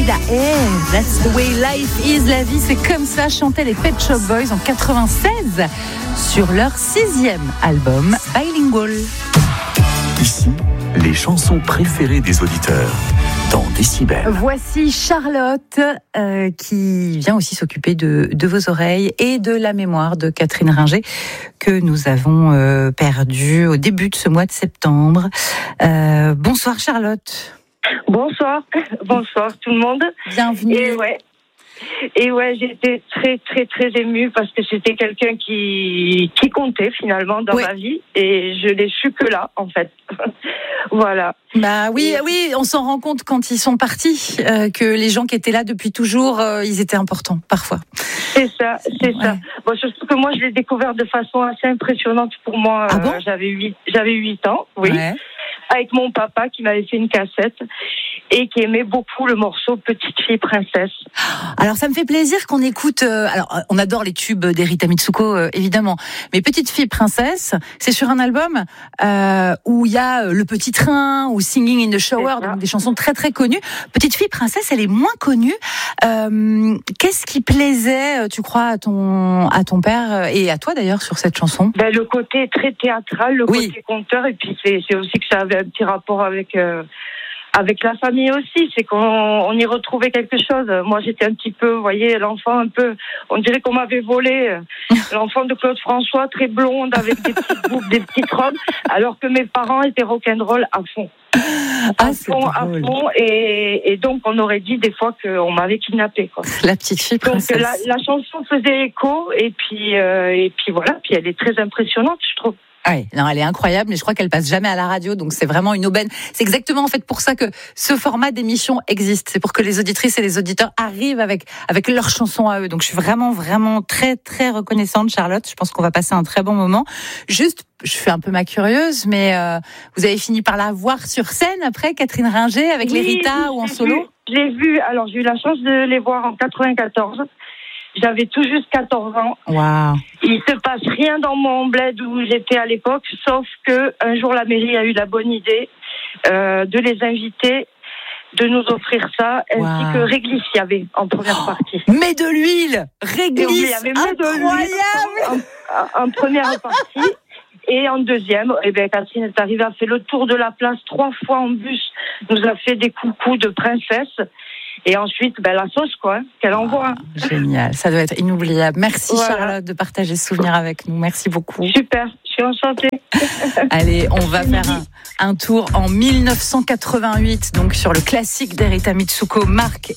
Sheila Air, That's the way life is, la vie c'est comme ça, chantaient les Pet Shop Boys en 96 sur leur 6e album Bilingual. Ici, les chansons préférées des auditeurs dans Décibel. Voici Charlotte qui vient aussi s'occuper de vos oreilles et de la mémoire de Catherine Ringer que nous avons perdue au début de ce mois de septembre. Bonsoir Charlotte. Bonsoir tout le monde. Bienvenue. Et ouais, j'étais très très très émue parce que c'était quelqu'un qui comptait finalement dans ma vie et je l'ai su que là en fait. Voilà. Bah oui, on s'en rend compte quand ils sont partis que les gens qui étaient là depuis toujours, ils étaient importants parfois. C'est ça. Bon, surtout que moi je l'ai découvert de façon assez impressionnante pour moi. Ah bon j'avais 8 ans, oui. Ouais. Avec mon papa qui m'avait fait une cassette et qui aimait beaucoup le morceau Petite fille princesse. Alors ça me fait plaisir qu'on écoute, alors on adore les tubes d'Erita Mitsuko évidemment, mais Petite fille princesse, c'est sur un album où il y a Le Petit Train ou Singing in the Shower, donc des chansons très très connues. Petite fille princesse, elle est moins connue. Qu'est-ce qui plaisait, tu crois, à ton père et à toi d'ailleurs sur cette chanson? Le côté très théâtral, le côté conteur, et puis c'est aussi que ça avait un petit rapport avec la famille aussi, c'est qu'on y retrouvait quelque chose. Moi, j'étais un petit peu, vous voyez, l'enfant un peu, on dirait qu'on m'avait volé, l'enfant de Claude François, très blonde, avec des petites boucles, des petites robes, alors que mes parents étaient rock'n'roll à fond. À fond, et donc on aurait dit des fois qu'on m'avait kidnappée, quoi. La petite fille princesse. Donc la chanson faisait écho, et puis voilà, puis elle est très impressionnante, je trouve. Oui, non, elle est incroyable, mais je crois qu'elle passe jamais à la radio, donc c'est vraiment une aubaine. C'est exactement en fait pour ça que ce format d'émission existe. C'est pour que les auditrices et les auditeurs arrivent avec leurs chansons à eux. Donc je suis vraiment, vraiment très, très reconnaissante, Charlotte. Je pense qu'on va passer un très bon moment. Juste, je fais un peu ma curieuse, mais vous avez fini par la voir sur scène après, Catherine Ringer, avec les Rita ou en solo? Je l'ai vue, alors j'ai eu la chance de les voir en 94. J'avais tout juste 14 ans. Wow. Il se passe rien dans mon bled où j'étais à l'époque, sauf que un jour la mairie a eu la bonne idée de les inviter, de nous offrir ça, ainsi que Réglisse, il y avait en première partie. Mais de l'huile, Réglisse, incroyable. En première partie. Et en deuxième, Catherine est arrivée, a fait le tour de la place 3 fois en bus, nous a fait des coucous de princesse. Et ensuite, la sauce, qu'elle envoie. Génial, ça doit être inoubliable. Merci Charlotte de partager ce souvenir avec nous. Merci beaucoup. Super, je suis enchantée. Allez, on va faire un tour en 1988, donc sur le classique d'Erita Mitsuko, Marc